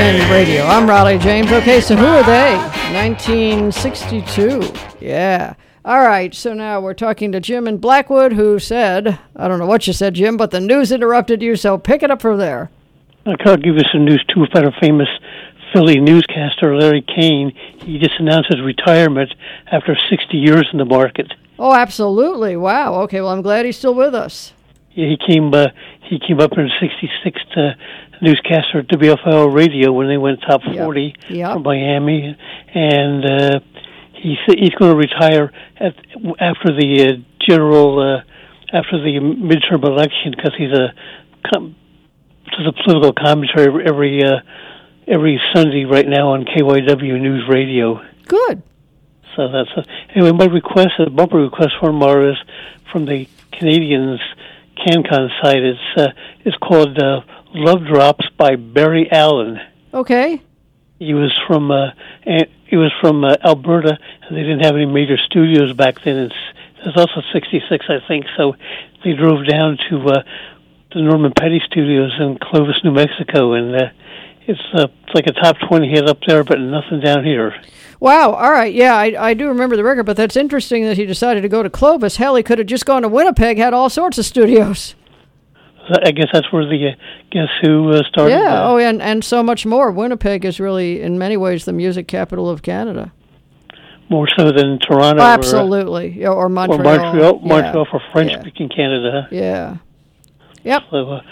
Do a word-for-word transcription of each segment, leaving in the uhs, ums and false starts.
N Radio. I'm Raleigh James. Okay, so who are they? nineteen sixty-two. Yeah. All right, so now we're talking to Jim in Blackwood, who said, I don't know what you said, Jim, but the news interrupted you, so pick it up from there. I'll give you some news, too, about a famous Philly newscaster, Larry Kane. He just announced his retirement after sixty years in the market. Oh, absolutely. Wow. Okay, well, I'm glad he's still with us. Yeah, he came uh, he came up in sixty-six to newscaster at W F L Radio when they went top forty yep. Yep. from Miami, and uh, he's he's going to retire at, after the uh, general uh, after the midterm election because he's a com- does a political commentary every uh, every Sunday right now on K Y W News Radio. Good. So that's a, anyway. My request, a bumper request from our is from the Canadians CanCon site. It's uh, it's called uh, Love Drops by Barry Allen. Okay. He was from uh, he was from uh, Alberta, and they didn't have any major studios back then. It's it was also sixty-six, I think. So they drove down to uh, the Norman Petty Studios in Clovis, New Mexico, and uh, it's uh, it's like a top twenty hit up there, but nothing down here. Wow. All right. Yeah, I, I do remember the record, but that's interesting that he decided to go to Clovis. Hell, he could have just gone to Winnipeg, had all sorts of studios. I guess that's where the uh, Guess Who uh, started. Yeah. Uh, oh, and, and so much more. Winnipeg is really, in many ways, the music capital of Canada. More so than Toronto. Oh, absolutely. Or, or Montreal. Or Montreal, yeah. Montreal for French-speaking yeah. Canada. Yeah. Yep. So, uh,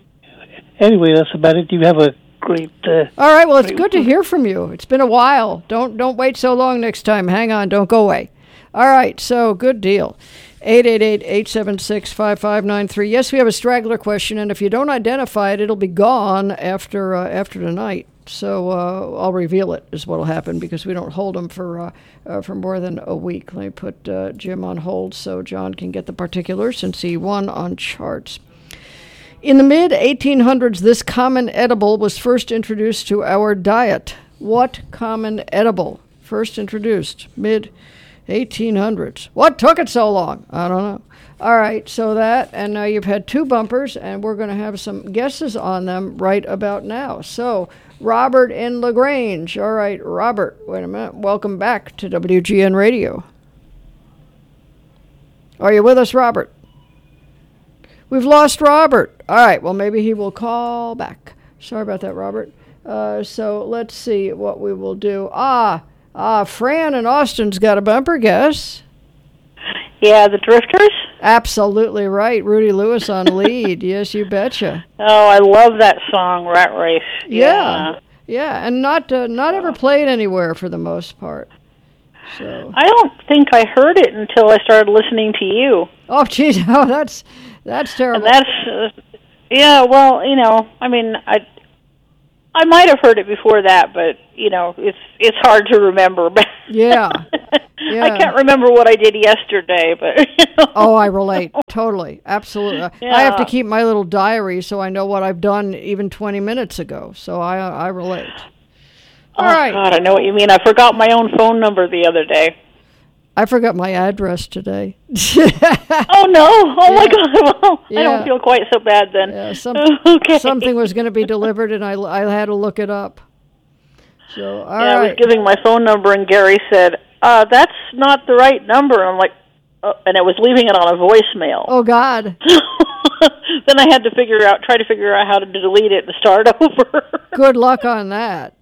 anyway, that's about it. Do you have a great... Uh, All right, well, it's good to hear from you. It's been a while. Don't don't wait so long next time. Hang on, don't go away. All right, so good deal. eight eight eight, eight seven six, five five nine three. Yes, we have a straggler question, and if you don't identify it, it'll be gone after uh, after tonight. So uh, I'll reveal it is what will happen because we don't hold them for, uh, uh, for more than a week. Let me put uh, Jim on hold so John can get the particulars since he won on charts. In the mid eighteen hundreds, this common edible was first introduced to our diet. What common edible? First introduced, mid eighteen hundreds. What took it so long? I don't know. All right, so that, and now you've had two bumpers, and we're going to have some guesses on them right about now. So, Robert in LaGrange. All right, Robert, wait a minute. Welcome back to W G N Radio. Are you with us, Robert? We've lost Robert. All right, well, maybe he will call back. Sorry about that, Robert. Uh, so let's see what we will do. Ah, ah, Fran in Austin's got a bumper guess. Yeah, the Drifters? Absolutely right. Rudy Lewis on lead. Yes, you betcha. Oh, I love that song, Rat Race. Yeah, yeah, yeah. And not uh, not ever played anywhere for the most part. So I don't think I heard it until I started listening to you. Oh, geez. Oh, that's... That's terrible. And that's, uh, yeah, well, you know, I mean, I I might have heard it before that, but, you know, it's it's hard to remember. Yeah. yeah. I can't remember what I did yesterday, but, you know. Oh, I relate. Totally. Absolutely. Yeah. I have to keep my little diary so I know what I've done even twenty minutes ago, so I I relate. All oh, right. God, I know what you mean. I forgot my own phone number the other day. I forgot my address today. Oh, no. Oh, yeah. My God. Well, yeah. I don't feel quite so bad then. Yeah, some, okay. Something was going to be delivered, and I, I had to look it up. So, all yeah, right. I was giving my phone number, and Gary said, uh, that's not the right number. And I'm like, uh, and I was leaving it on a voicemail. Oh, God. Then I had to figure out, try to figure out how to delete it and start over. Good luck on that.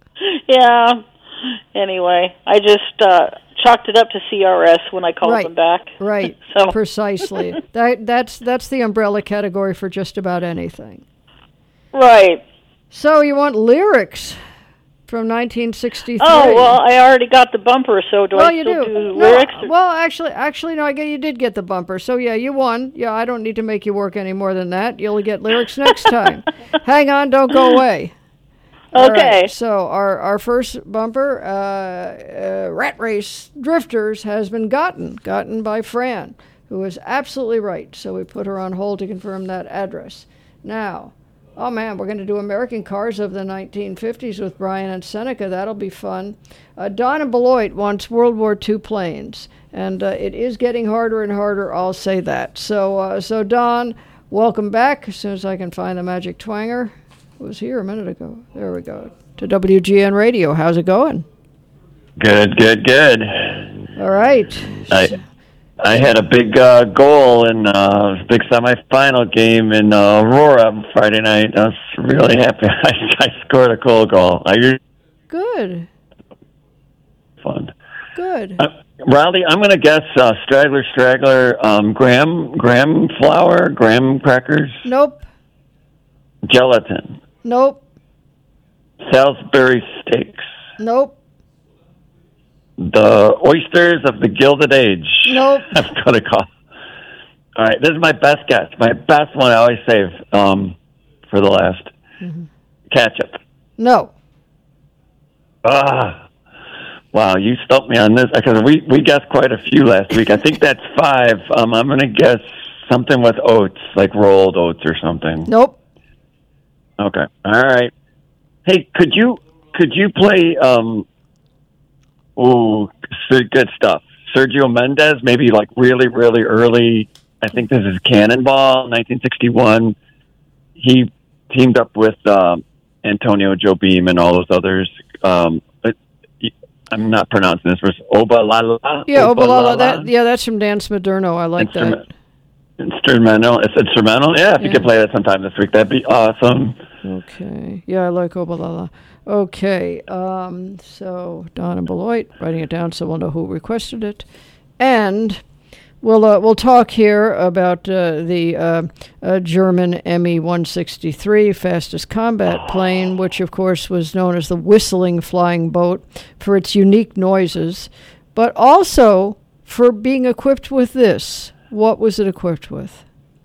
Yeah. Anyway, I just uh, chalked it up to C R S when I called right. them back. Right. so. Precisely. that that's that's the umbrella category for just about anything. Right. So you want lyrics from nineteen sixty-three? Oh, well, I already got the bumper, so do well, I you still do, do no, lyrics? Or? Well, actually, actually, no, I get you did get the bumper. So, yeah, you won. Yeah, I don't need to make you work any more than that. You'll get lyrics next time. Hang on, don't go away. Okay. Right, so our, our first bumper, uh, uh, Rat Race Drifters, has been gotten, gotten by Fran, who is absolutely right. So we put her on hold to confirm that address. Now, oh man, we're going to do American Cars of the nineteen fifties with Brian and Seneca. That'll be fun. Uh, Don and Beloit wants World War Two planes, and uh, it is getting harder and harder, I'll say that. So, uh, so Don, welcome back as soon as I can find the magic twanger. was here a minute ago. There we go. To W G N Radio. How's it going? Good, good, good. All right. I I had a big uh, goal in a uh, big semifinal game in uh, Aurora Friday night. I was really happy. I, I scored a goal goal. Are you good? Fun. Good. Uh, Riley, I'm going to guess uh, Straggler, Straggler, um, graham, graham flour, graham crackers. Nope. Gelatin. Nope. Salisbury steaks. Nope. The oysters of the Gilded Age. Nope. I've got to call. All right, this is my best guess. My best one I always save um, for the last. Mm-hmm. Ketchup. No. Ah. Wow, you stumped me on this because we, we guessed quite a few last week. I think that's five. Um, I'm going to guess something with oats, like rolled oats or something. Nope. Okay. All right. Hey, could you could you play? Um, oh, good stuff. Sergio Mendes, maybe like really really early. I think this is Cannonball, nineteen sixty-one. He teamed up with um, Antonio Jobim and all those others. Um, I'm not pronouncing this. Was Obalala? Yeah, Obalala. That, yeah, that's from Dan Smaderno. I like Instrument, that. Instrumental. It's instrumental. Yeah, if yeah. you could play that sometime this week, that'd be awesome. Okay. Yeah, I like Obalala. Okay. Um, so Don and Beloit, writing it down so we'll know who requested it, and we'll uh, we'll talk here about uh, the uh, uh, German M E one sixty-three fastest combat plane, which of course was known as the whistling flying boat for its unique noises, but also for being equipped with this. What was it equipped with?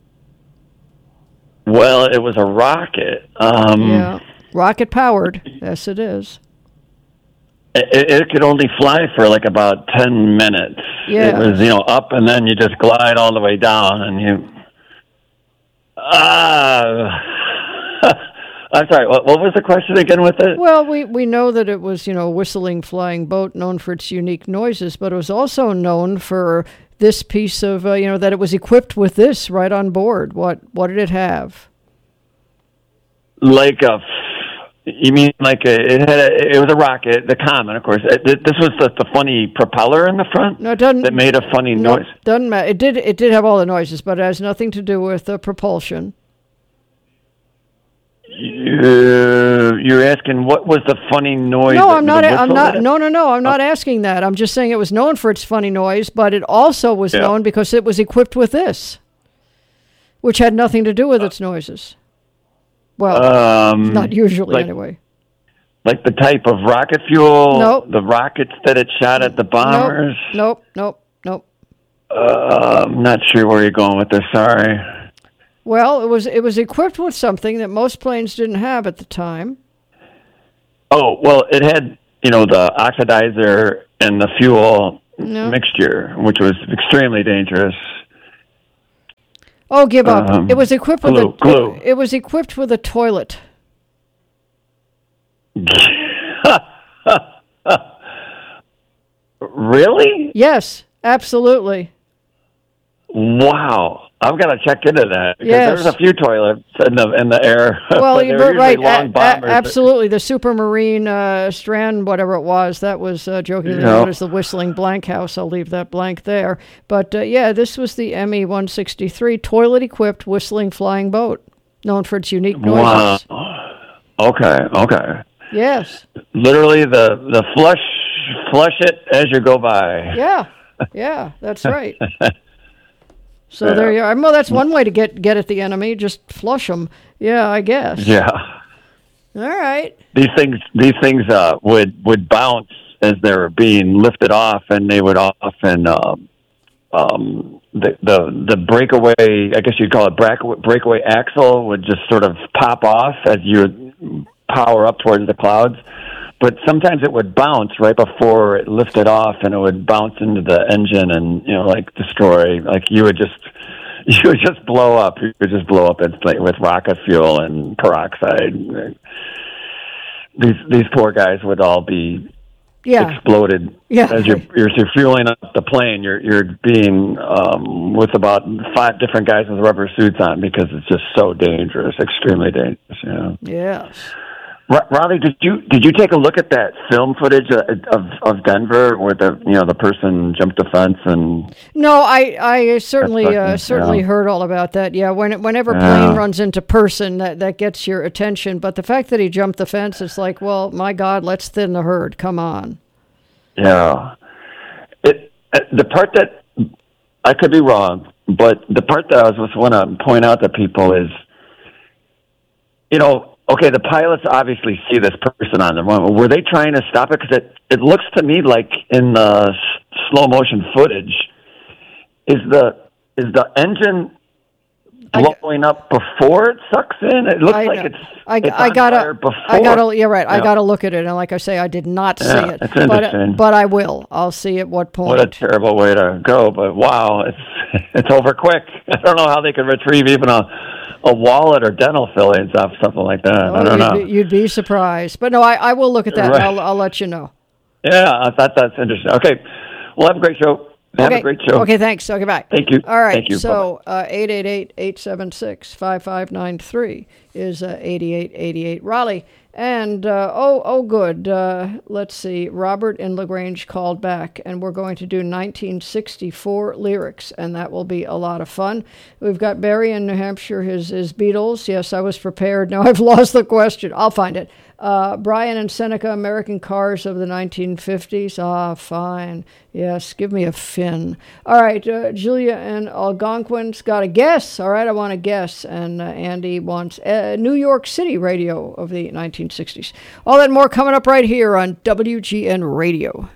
Well, it was a rocket. Um, yeah, rocket powered. Yes, it is. It, it could only fly for like about ten minutes. Yeah. It was, you know, up and then you just glide all the way down and you... Ah... I'm sorry, what, what was the question again with it? Well, we, we know that it was, you know, a whistling flying boat known for its unique noises, but it was also known for this piece of, uh, you know, that it was equipped with this right on board. What what did it have? Like a... You mean like a, it had a, it was a rocket, the Comet, of course. It, this was the, the funny propeller in the front no, it doesn't, that made a funny no, noise. Doesn't matter. It did it did have all the noises, but it has nothing to do with uh, propulsion. You, you're asking what was the funny noise? No, I'm not. I'm I'm not. No, no, no. I'm not oh. asking that. I'm just saying it was known for its funny noise, but it also was yeah. known because it was equipped with this, which had nothing to do with its noises. Well, um, not usually, like, anyway. Like the type of rocket fuel? Nope. The rockets that it shot at the bombers? Nope, nope, nope. nope. Uh, I'm not sure where you're going with this, sorry. Well, it was it was equipped with something that most planes didn't have at the time. Oh, well, it had, you know, the oxidizer and the fuel no. mixture, which was extremely dangerous. Oh, give up! Um, it was equipped with glue, a glue. It, it was equipped with a toilet. Really? Yes, absolutely. Wow, I've got to check into that because yes. there's a few toilets in the in the air. Well, you're right. Long a- a- absolutely, the Supermarine uh, Strand, whatever it was, that was uh, jokingly known no. as the Whistling Blank House. I'll leave that blank there. But uh, yeah, this was the M E one sixty-three toilet-equipped whistling flying boat, known for its unique noises. Wow. Okay. Okay. Yes. Literally, the the flush flush it as you go by. Yeah. Yeah, that's right. So yeah. there you are. Well, that's one way to get, get at the enemy. Just flush them. Yeah, I guess. Yeah. All right. These things, these things uh, would would bounce as they were being lifted off, and they would often um, um, the the the breakaway. I guess you'd call it breakaway, breakaway axle would just sort of pop off as you would power up towards the clouds. But sometimes it would bounce right before it lifted off, and it would bounce into the engine and, you know, like destroy. Like you would just, you would just blow up. You would just blow up instantly with rocket fuel and peroxide. These these poor guys would all be yeah. exploded. Yeah. As you're, you're you're fueling up the plane, you're you're being um, with about five different guys with rubber suits on because it's just so dangerous, extremely dangerous. Yeah. Yes. R- Riley, did you did you take a look at that film footage of of Denver where the you know the person jumped the fence and? No, I I certainly That's uh, fucking- certainly yeah. heard all about that. Yeah, when whenever Yeah. plane runs into person, that that gets your attention. But the fact that he jumped the fence, it's like, well, my God, let's thin the herd. Come on. Yeah, it uh, the part that I could be wrong, but the part that I was just want to point out to people is, you know. Okay, the pilots obviously see this person on the run. Were they trying to stop it? Because it, it looks to me like in the s- slow motion footage, is the is the engine I- blowing up before it sucks in? It looks I like know. it's I, it's I on gotta, fire before. I gotta, yeah, right. I Yeah. gotta look at it, and like I say, I did not see Yeah, it, it's but interesting. but I will. I'll see at what point. What a terrible way to go! But wow, it's it's over quick. I don't know how they could retrieve even a a wallet or dental fillings off something like that. Oh, I don't you'd, know. Be, you'd be surprised, but no, I, I will look at that. Right. And I'll I'll let you know. Yeah, I thought that's interesting. Okay, well, have a great show. Have okay. a great show. Okay, thanks. Okay, bye. Thank you. All right. Thank you. So uh, eight eight eight, eight seven six, five five nine three is uh, eighty-eight eighty-eight Raleigh. And, uh, oh, oh, good. Uh, let's see. Robert in LaGrange called back, and we're going to do nineteen sixty-four lyrics, and that will be a lot of fun. We've got Barry in New Hampshire, his, his Beatles. Yes, I was prepared. Now I've lost the question. I'll find it. Uh, Brian and Seneca, American cars of the nineteen fifties. Ah, fine. Yes, give me a fin. All right, uh, Julia and Algonquin's got a guess. All right, I want a guess. And uh, Andy wants uh, New York City radio of the nineteen sixties. All that and more coming up right here on W G N Radio.